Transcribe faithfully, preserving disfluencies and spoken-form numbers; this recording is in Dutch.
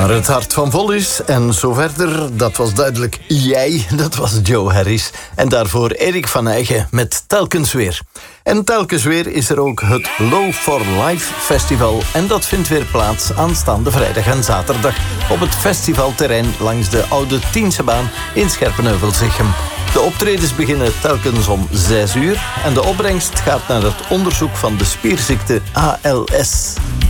Waar het hart van vol is en zo verder, dat was duidelijk jij, dat was Joe Harris. En daarvoor Erik van Eygen met Telkens Weer. En telkens weer is er ook het Low for Life Festival. En dat vindt weer plaats aanstaande vrijdag en zaterdag op het festivalterrein langs de Oude Tiensebaan in Scherpenheuvel-Zichem. De optredens beginnen telkens om zes uur en de opbrengst gaat naar het onderzoek van de spierziekte A L S.